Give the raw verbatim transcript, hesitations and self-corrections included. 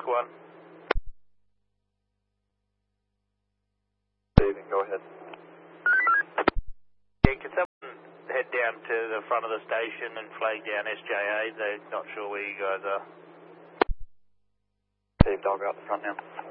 one. Steven, go ahead. Yeah, can someone head down to the front of the station and flag down S J A? They're not sure where you guys are. Steve, dog out the front now.